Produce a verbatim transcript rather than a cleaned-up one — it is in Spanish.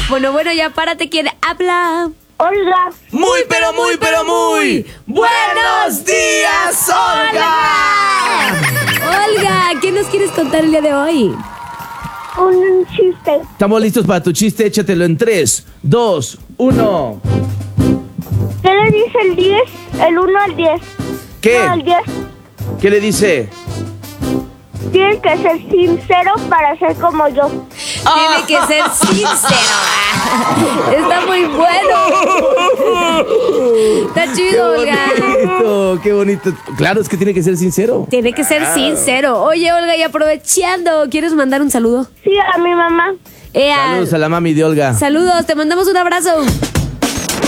Bueno, bueno, ya párate, ¿quién habla? Olga. Muy, pero muy, pero muy. ¡Buenos días, Olga! Olga, ¿qué nos quieres contar el día de hoy? Un chiste. Estamos listos para tu chiste, échatelo en tres, dos, uno. ¿Qué le dice el diez? El uno al diez. ¿Qué? No, el diez. ¿Qué le dice? Tienes que ser sincero para ser como yo. Tiene que ser sincero. Está muy bueno. Está chido, Olga. bonito, qué bonito. Claro, es que tiene que ser sincero. Tiene que ser sincero. Oye, Olga, y aprovechando, ¿quieres mandar un saludo? Sí, a mi mamá. Ea, Saludos a la mami de Olga. saludos, te mandamos un abrazo.